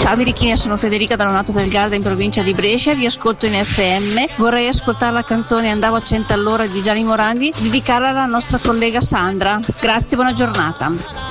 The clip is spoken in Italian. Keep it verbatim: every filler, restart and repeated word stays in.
Ciao Birichini, sono Federica da Lonato del Garda in provincia di Brescia, vi ascolto in F M. Vorrei ascoltare la canzone Andavo a cento all'ora di Gianni Morandi, dedicarla alla nostra collega Sandra. Grazie, buona giornata.